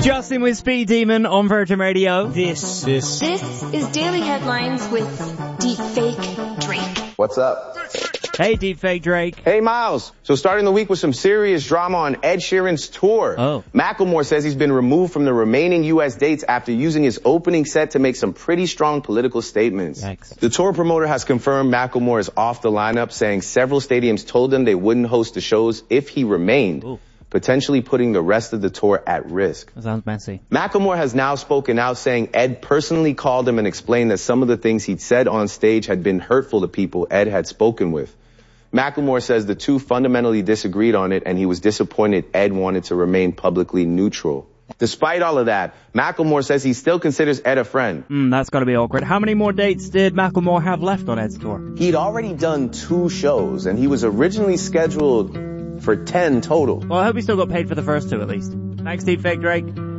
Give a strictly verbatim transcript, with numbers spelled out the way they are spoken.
Justin with Speed Demon on Virgin Radio. This. This. This is Daily Headlines with Deepfake Drake. What's up? Hey, Deepfake Drake. Hey, Miles. So starting the week with some serious drama on Ed Sheeran's tour. Oh. Macklemore says he's been removed from the remaining U S dates after using his opening set to make some pretty strong political statements. Yikes. The tour promoter has confirmed Macklemore is off the lineup, saying several stadiums told him they wouldn't host the shows if he remained. Ooh. Potentially putting the rest of the tour at risk. That sounds messy. Macklemore has now spoken out, saying Ed personally called him and explained that some of the things he'd said on stage had been hurtful to people Ed had spoken with. Macklemore says the two fundamentally disagreed on it, and he was disappointed Ed wanted to remain publicly neutral. Despite all of that, Macklemore says he still considers Ed a friend. Hmm, that's gotta be awkward. How many more dates did Macklemore have left on Ed's tour? He'd already done two shows, and he was originally scheduled for ten total. Well, I hope he still got paid for the first two at least. Thanks, Deepfake Drake.